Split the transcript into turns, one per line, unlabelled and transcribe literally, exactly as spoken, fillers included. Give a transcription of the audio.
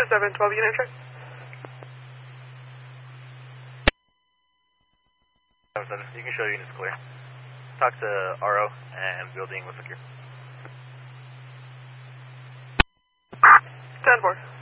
seven twelve unit check.
seven seven, you can show units clear. Talk to R O and building with secure.
ten four.